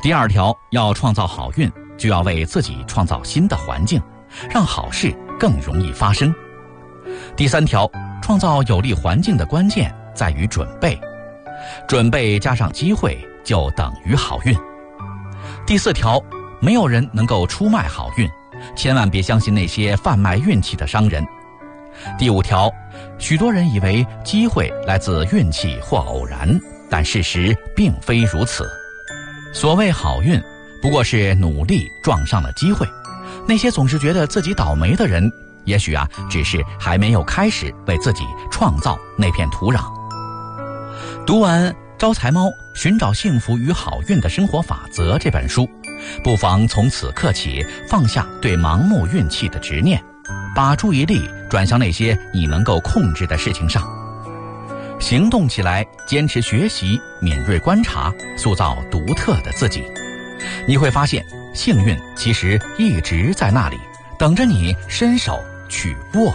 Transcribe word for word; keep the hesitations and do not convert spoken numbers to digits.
第二条，要创造好运，就要为自己创造新的环境，让好事更容易发生。第三条，创造有利环境的关键在于准备，准备加上机会就等于好运。第四条，没有人能够出卖好运，千万别相信那些贩卖运气的商人。第五条，许多人以为机会来自运气或偶然，但事实并非如此。所谓好运，不过是努力撞上了机会。那些总是觉得自己倒霉的人，也许啊，只是还没有开始为自己创造那片土壤。读完《招财猫寻找幸福与好运的生活法则》这本书，不妨从此刻起放下对盲目运气的执念，把注意力转向那些你能够控制的事情上。行动起来，坚持学习，敏锐观察，塑造独特的自己。你会发现，幸运其实一直在那里，等着你伸手去握